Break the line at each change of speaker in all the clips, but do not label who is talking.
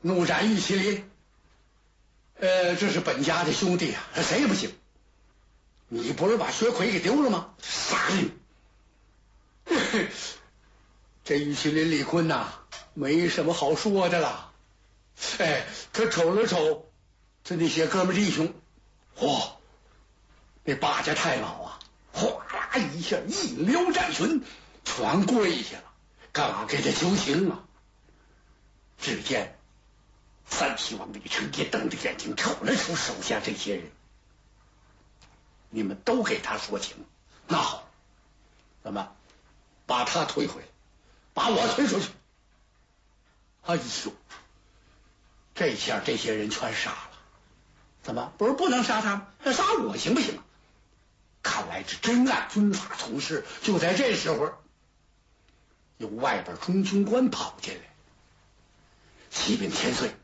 怒斩玉麒麟。这是本家的兄弟啊，谁也不行。你不是把薛奎给丢了吗？杀人！这玉麒麟李坤呐，没什么好说的了。他瞅了瞅这那些哥们弟兄，嚯，那八家太保啊，哗啦一下一溜战裙，全跪下了，干嘛给他求情啊？只见三齐王李成业瞪着眼睛瞅了瞅手下这些人，你们都给他说情，那好，咱们把他推回来，把我推出去。哎呦，这下这些人全杀了。怎么不是不能杀他们？那杀我行不行啊？看来这真按军法从事。就在这时候，有外边中军官跑进来，启禀千岁，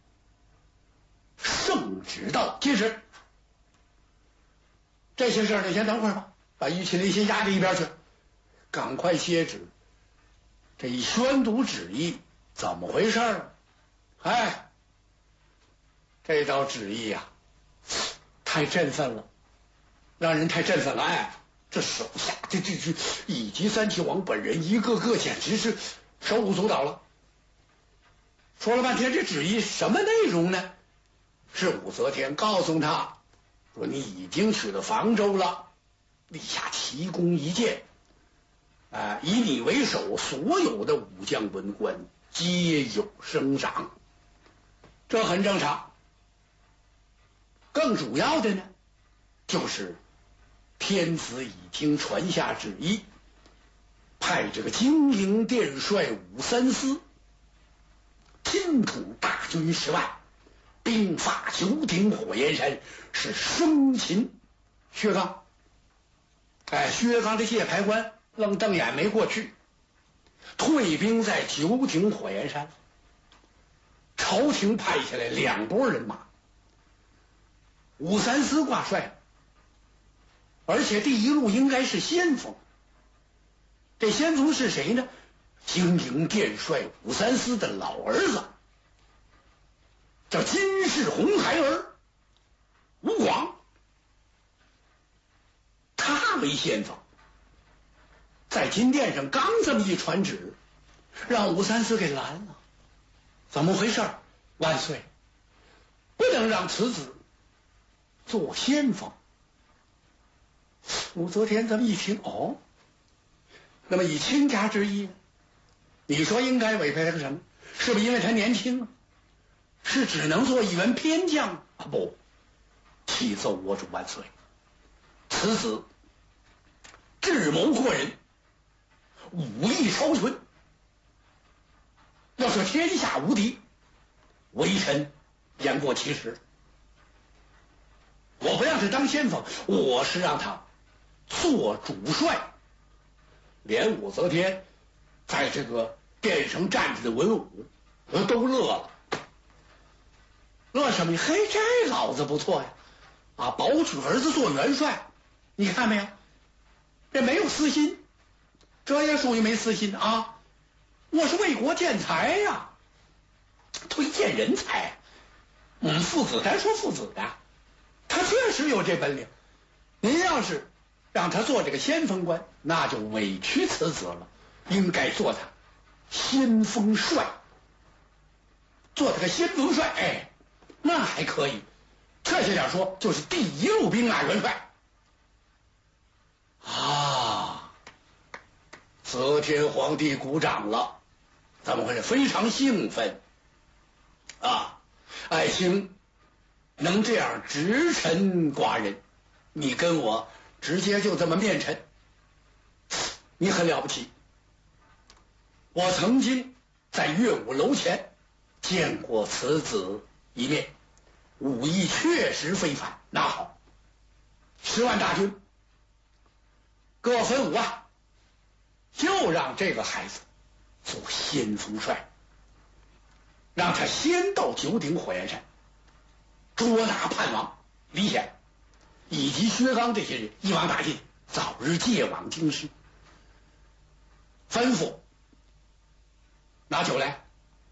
圣旨到接旨。这些事儿你先等会儿吧，把玉麒麟先压在一边去，赶快歇旨。这一宣读旨意，怎么回事儿？这道旨意呀，太振奋了，让人太振奋了。这手下这以及三齐王本人一个个简直是手舞足蹈了。说了半天，这旨意什么内容呢？是武则天告诉他说，你已经取了房州了，立下奇功一件，以你为首，所有的武将文官皆有升赏，这很正常。更主要的呢，就是天子已经传下旨意，派这个金陵殿帅武三思亲统大军10万，兵发九鼎火焰山，是生擒薛刚。薛刚的谢牌官愣瞪眼没过去，退兵在九鼎火焰山。朝廷派下来2拨人马，武三思挂帅，而且第一路应该是先锋。这先锋是谁呢？金陵殿帅武三思的老儿子，叫金世洪孩儿吴广，他为先锋。在金殿上刚这么一传旨，让武三思给拦了。怎么回事？万岁，不能让此子做先锋。武则天这么一听，那么以亲家之意，你说应该委派他个什么？是不是因为他年轻啊？是只能做一员偏将啊？不，启奏我主万岁，此子智谋过人，武艺超群，要说天下无敌，微臣言过其实。我不让他当先锋，我是让他做主帅。连武则天在这个殿上站着的文武都乐了。乐什么？这老子不错呀！保举儿子做元帅，你看没有？这没有私心，这也属于没私心啊！我是为国建才呀，推荐人才。父子，咱说父子的，他确实有这本领。您要是让他做这个先锋官，那就委屈此子了，应该做他先锋帅，做他个先锋帅，那还可以。确切点说，就是第一路兵马元帅。则天皇帝鼓掌了，怎么回事？非常兴奋爱卿能这样直陈寡人，你跟我直接就这么面陈，你很了不起。我曾经在乐舞楼前见过此子一面，武艺确实非凡。那好，10万大军各分5万，就让这个孩子做先锋帅，让他先到九鼎火焰山捉拿叛王李显以及薛刚这些人，一网打尽，早日借往京师。吩咐拿酒来，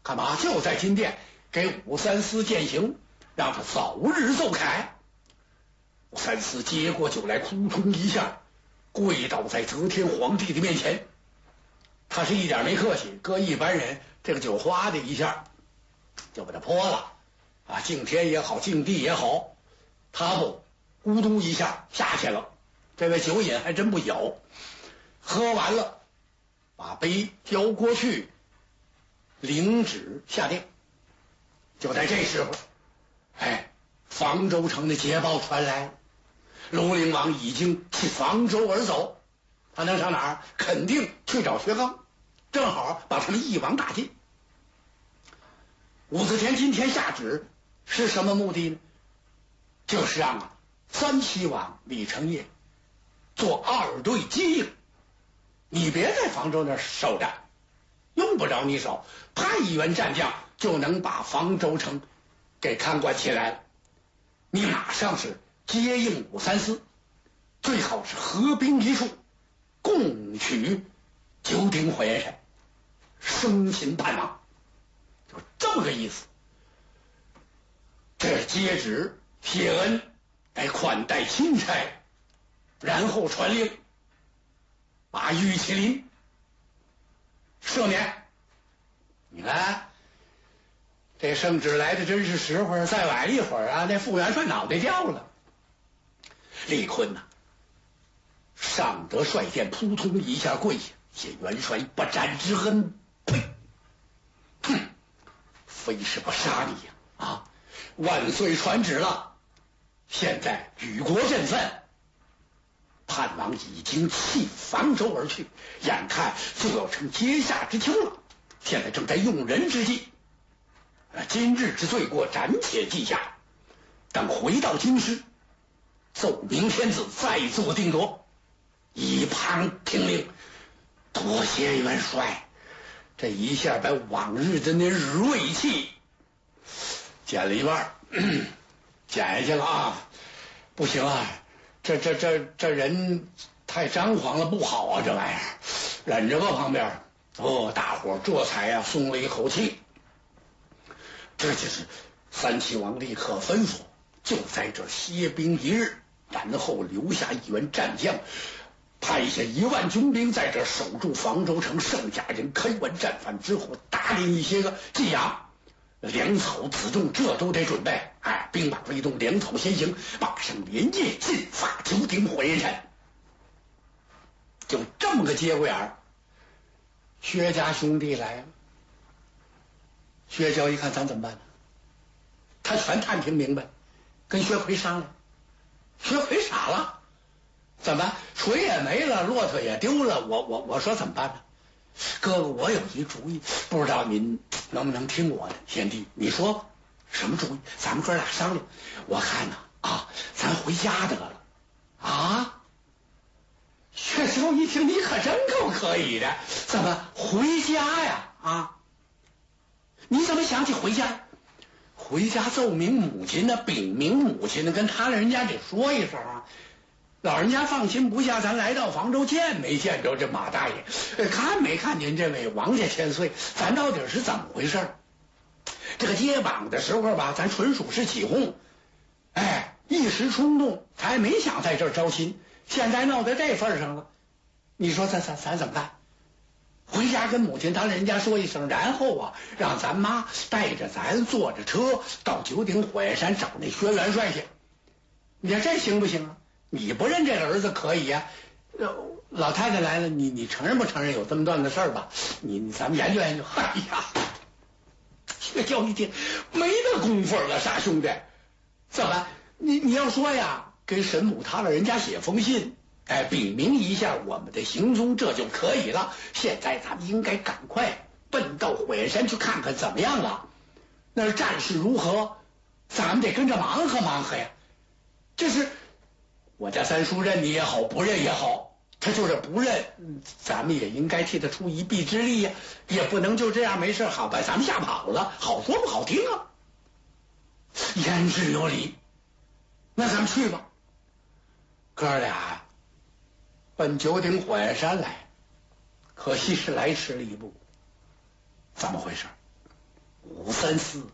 干嘛？就在金殿给武三思饯行，让他早日奏凯。武三思接过酒来，扑通一下跪倒在则天皇帝的面前。他是一点没客气，搁一般人这个酒哗的一下就把他泼了啊！敬天也好，敬地也好，他不咕嘟一下下去了。这位酒瘾还真不小，喝完了把杯交过去，领旨下殿。就在这时候，方州城的捷报传来，龙陵王已经弃方州而走。他能上哪儿？肯定去找薛刚，正好把他们一网打尽。武则天今天下旨是什么目的呢？就是让三齐王李成业做二队接应，你别在方州那儿守着，用不着你守，派一员战将就能把方州城给看管起来了。你马上是接应武三思，最好是合兵一处，共取九鼎火焰山，生擒叛王，就这么个意思。这接旨谢恩，款待钦差，然后传令把玉麒麟赦免。你看这圣旨来的真是时候，再晚一会儿啊，那副元帅脑袋掉了。李坤呐，上得帅殿，扑通一下跪下，谢元帅不斩之恩。呸！哼，非是不杀你呀！啊，万岁传旨了，现在举国振奋，叛王已经弃方州而去，眼看就要成阶下之秋了，现在正在用人之际。今日之罪过暂且记下，等回到京师，奏明天子再做定夺。一旁听令。多谢元帅，这一下把往日的那锐气减了一半，减下去了啊！不行啊，这人太张狂了，不好啊，这玩意儿忍着吧旁边。大伙这才松了一口气。这就是三齐王立刻吩咐，就在这歇兵一日，然后留下一员战将，派下1万军兵在这守住方州城，剩下人开完战犯之后，打领一些个寄养，粮草辎重这都得准备。兵马未动，粮草先行，马上连夜进发九鼎火焰山。就这么个节骨眼儿，薛家兄弟来了。薛娇一看，咱怎么办呢？他全探听明白，跟薛奎商量。薛奎傻了，怎么办？锤也没了，骆驼也丢了，我说怎么办呢？哥哥，我有一主意，不知道您能不能听我的？贤弟，你说什么主意？咱们哥俩商量。我看呐，咱回家得了。啊？薛娇一听，你可真够可以的，怎么回家呀？你怎么想起回家？回家奏明母亲呢，禀明母亲呢，跟他人家得说一声啊。老人家放心不下，咱来到房州见没见着这马大爷，看没看见这位王家千岁，咱到底是怎么回事？这个接榜的时候吧，咱纯属是起哄，一时冲动，才没想在这儿招亲，现在闹到这份上了，你说咱怎么办？回家跟母亲他人家说一声，然后让咱妈带着咱坐着车到九鼎火焰山找那薛元帅去。你说这行不行啊？你不认这个儿子可以呀，老太太来了，你承认不承认有这么段的事儿吧？咱们研究研究。薛娇一听，没那功夫了，傻兄弟，怎么你要说呀，跟神母他老人家写封信，禀明一下我们的行踪，这就可以了。现在咱们应该赶快奔到火焰山去看看怎么样了，那战事如何，咱们得跟着忙活忙活呀。这是我家三叔认你也好，不认也好，他就是不认，咱们也应该替他出一臂之力呀，也不能就这样没事好把咱们吓跑了，好说不好听啊。言之有理，那咱们去吧。哥俩奔九鼎火焰山来，可惜是来迟了一步。怎么回事？ 534